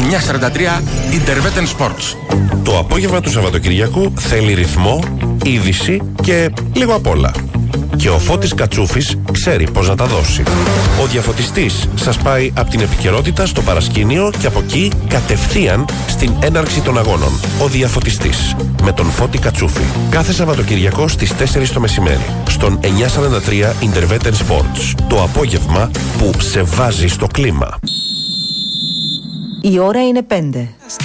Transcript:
943 Interveten Sports. Το απόγευμα του Σαββατοκυριακού θέλει ρυθμό, είδηση και λίγο απ' όλα. Και ο Φώτης Κατσούφης ξέρει πώς να τα δώσει. Ο διαφωτιστής σας πάει από την επικαιρότητα στο παρασκήνιο και από εκεί κατευθείαν στην έναρξη των αγώνων. Ο διαφωτιστής με τον Φώτη Κατσούφη. Κάθε Σαββατοκυριακό στις 4 το μεσημέρι. Στον 943 Interveten Sports. Το απόγευμα που σε βάζει στο κλίμα. Η ώρα είναι 5.